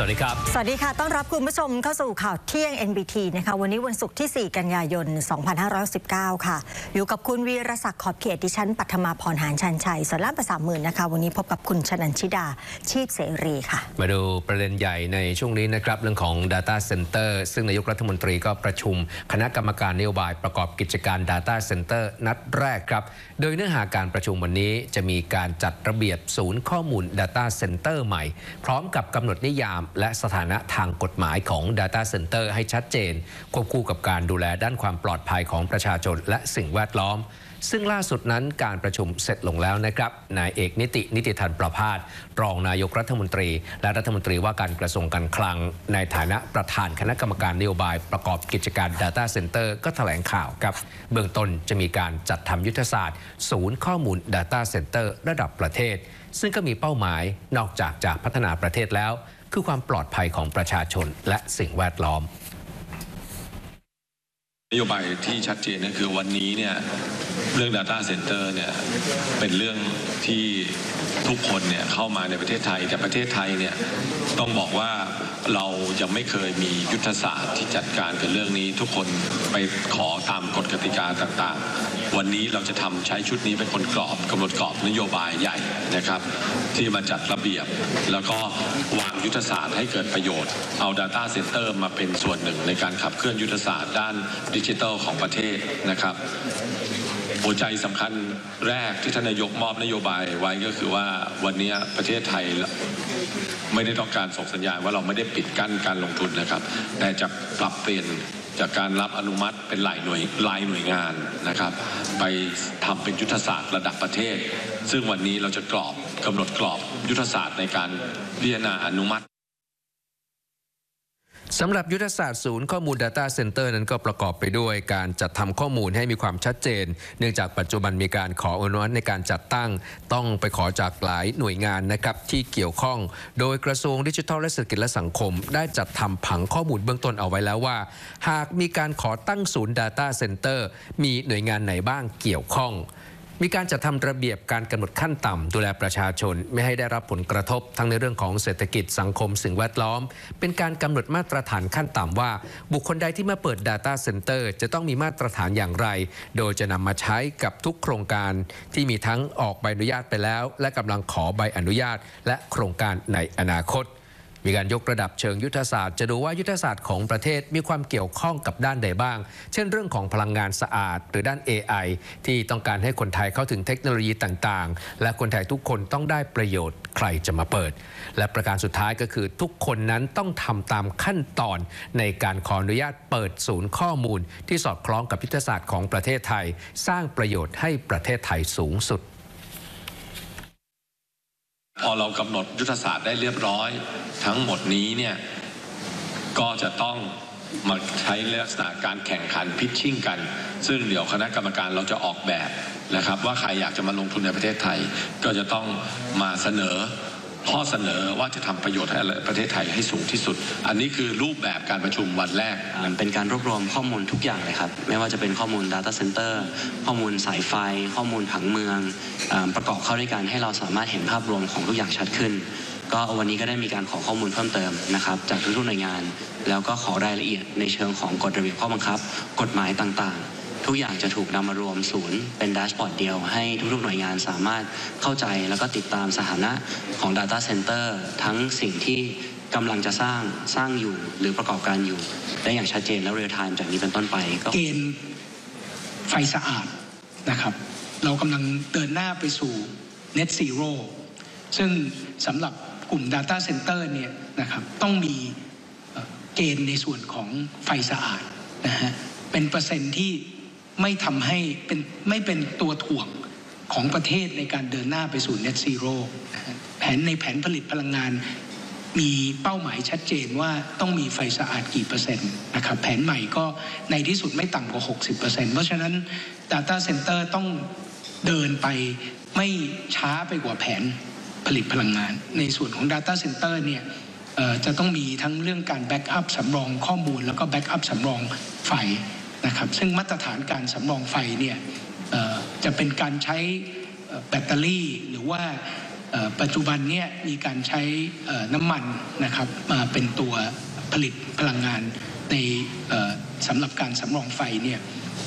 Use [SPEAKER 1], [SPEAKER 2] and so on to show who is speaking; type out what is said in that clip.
[SPEAKER 1] วัสดีครับ
[SPEAKER 2] สวัสดีค่ะต้อนรับคุณผู้ชมเข้าสู่ข่าวเที่ยง NBT นะคะวันนี้วันศุกร์ที่ 4 กันยายน 2519 ค่ะอยู่กับคุณวีรศักดิ์ขอบเขตดิฉันปัทมาพรหานชันชัยส่วนล่ามภาษามือนะคะวันนี้พบกับคุณชนันชิดาชีพเสรีค่ะ
[SPEAKER 1] มาดูประเด็นใหญ่ในช่วงนี้นะครับเรื่องของ Data Center ซึ่งนายกรัฐมนตรีก็ประชุมคณะกรรมการนโยบายประกอบกิจการ Data Center นัดแรกครับโดยเนื้อหาการประชุมวันนี้จะมีการจัดระเบียบศูนย์ข้อมูล Data Center ใหม่พร้อมกับกำหนดนิยามและสถานะทางกฎหมายของ Data Center ให้ชัดเจนควบคู่กับการดูแลด้านความปลอดภัยของประชาชนและสิ่งแวดล้อมซึ่งล่าสุดนั้นการประชุมเสร็จลงแล้วนะครับนายเอกนิติธันประภาสรองนายกรัฐมนตรีและรัฐมนตรีว่าการกระทรวงการคลังในฐานะประธานคณะกรรมการนโยบายประกอบกิจการ Data Center ก็แถลงข่าวครับเบื้องต้นจะมีการจัดทำยุทธศาสตร์ศูนย์ข้อมูล Data Center ระดับประเทศซึ่งก็มีเป้าหมายนอกจากจะพัฒนาประเทศแล้วคือความปลอดภัยของประชาชนและสิ่งแวดล้อม
[SPEAKER 3] นโยบายที่ชัดเจนก็คือวันนี้เนี่ยเรื่อง Data Center เนี่ยเป็นเรื่องที่ทุกคนเนี่ยเข้ามาในประเทศไทยแต่ประเทศไทยเนี่ยต้องบอกว่าเรายังไม่เคยมียุทธศาสตร์ที่จัดการกับเรื่องนี้ทุกคนไปขอตามกฎกติกาต่างๆวันนี้เราจะใช้ชุดนี้เป็นคนกำหนดกรอบนโยบายใหญ่นะครับที่มาจัดระเบียบแล้วก็วางยุทธศาสตร์ให้เกิดประโยชน์เอา Data Center มาเป็นส่วนหนึ่งในการขับเคลื่อนยุทธศาสตร์ด้านดิจิทัลของประเทศนะครับหัวใจสำคัญแรกที่ท่านนายกมอบนโยบายไว้ก็คือว่าวันนี้ประเทศไทยไม่ได้ต้องการส่งสัญญาณว่าเราไม่ได้ปิดกั้นการลงทุนนะครับแต่จะปรับเปลี่ยนจากการรับอนุมัติเป็นรายหน่วยงานนะครับไปทำเป็นยุทธศาสตร์ระดับประเทศซึ่งวันนี้เราจะกำหนดกรอบยุทธศาสตร์ในการพิจารณาอนุมัติ
[SPEAKER 1] สำหรับยุทธศาสตร์ศูนย์ข้อมูล Data Center นั้นก็ประกอบไปด้วยการจัดทำข้อมูลให้มีความชัดเจนเนื่องจากปัจจุบันมีการขออนุมัติในการจัดตั้งต้องไปขอจากหลายหน่วยงานนะครับที่เกี่ยวข้องโดยกระทรวงดิจิทัลและเศรษฐกิจและสังคมได้จัดทำผังข้อมูลเบื้องต้นเอาไว้แล้วว่าหากมีการขอตั้งศูนย์ Data Center มีหน่วยงานไหนบ้างเกี่ยวข้องมีการจัดทำระเบียบการกำหนดขั้นต่ำดูแลประชาชนไม่ให้ได้รับผลกระทบทั้งในเรื่องของเศรษฐกิจสังคมสิ่งแวดล้อมเป็นการกำหนดมาตรฐานขั้นต่ำว่าบุคคลใดที่มาเปิด Data Center จะต้องมีมาตรฐานอย่างไรโดยจะนำมาใช้กับทุกโครงการที่มีทั้งออกใบอนุญาตไปแล้วและกำลังขอใบอนุญาตและโครงการในอนาคตมีการยกระดับเชิงยุทธศาสตร์จะดูว่ายุทธศาสตร์ของประเทศมีความเกี่ยวข้องกับด้านใดบ้างเช่นเรื่องของพลังงานสะอาดหรือด้าน AI ที่ต้องการให้คนไทยเข้าถึงเทคโนโลยีต่างๆและคนไทยทุกคนต้องได้ประโยชน์ใครจะมาเปิดและประการสุดท้ายก็คือทุกคนนั้นต้องทำตามขั้นตอนในการขออนุญาตเปิดศูนย์ข้อมูลที่สอดคล้องกับยุทธศาสตร์ของประเทศไทยสร้างประโยชน์ให้ประเทศไทยสูงสุด
[SPEAKER 3] พอเรากำหนดยุทธศาสตร์ได้เรียบร้อยทั้งหมดนี้เนี่ยก็จะต้องมาใช้ลักษณะการแข่งขันพิชชิ่งกันซึ่งเดี๋ยวคณะกรรมการเราจะออกแบบนะครับว่าใครอยากจะมาลงทุนในประเทศไทยก็จะต้องมาเสนอข้อเสนอว่าจะทำประโยชน์ให้ประเทศไทยให้สูงที่สุดอันนี้คือรูปแบบการประชุมวันแรก
[SPEAKER 4] เป็นการรวบรวมข้อมูลทุกอย่างเลยครับไม่ว่าจะเป็นข้อมูล Data Center ข้อมูลสายไฟข้อมูลผังเมืองประกอบเข้าด้วยกันให้เราสามารถเห็นภาพรวมของทุกอย่างชัดขึ้นก็วันนี้ก็ได้มีการขอข้อมูลเพิ่มเติมนะครับจากทุกหน่วยงานแล้วก็ขอรายละเอียดในเชิงของกฎระเบียบข้อบังคับกฎหมายต่างๆทุกอย่างจะถูกนำมารวมศูนย์เป็นแดชบอร์ดเดียวให้ทุกๆหน่วยงานสามารถเข้าใจแล้วก็ติดตามสถานะของ Data Center ทั้งสิ่งที่กำลังจะสร้างอยู่หรือประกอบการอยู่ได้อย่างชัดเจนและเรียลไทม์จากนี้เป็นต้นไป
[SPEAKER 5] เกณฑ์ไฟสะอาดนะครับเรากำลังเดินหน้าไปสู่ Net Zero ซึ่งสำหรับกลุ่ม Data Center เนี่ยนะครับต้องมีเกณฑ์ในส่วนของไฟสะอาดนะฮะเป็นเปอร์เซ็นต์ที่ไม่ทำให้ไม่เป็นตัวถ่วงของประเทศในการเดินหน้าไปสู่ Net Zero แผนผลิตพลังงานมีเป้าหมายชัดเจนว่าต้องมีไฟสะอาดกี่เปอร์เซ็นต์นะครับแผนใหม่ก็ในที่สุดไม่ต่ำกว่า 60% เพราะฉะนั้น Data Center ต้องเดินไปไม่ช้าไปกว่าแผนผลิตพลังงานในส่วนของ Data Center เนี่ยจะต้องมีทั้งเรื่องการแบ็กอัพสำรองข้อมูลแล้วก็แบ็กอัพสำรองไฟนะครับซึ่งมาตรฐานการสำรองไฟเนี่ยจะเป็นการใช้แบตเตอรี่หรือว่าปัจจุบันเนี่ยมีการใช้น้ำมันนะครับมาเป็นตัวผลิตพลังงานในสำหรับการสำรองไฟเนี่ย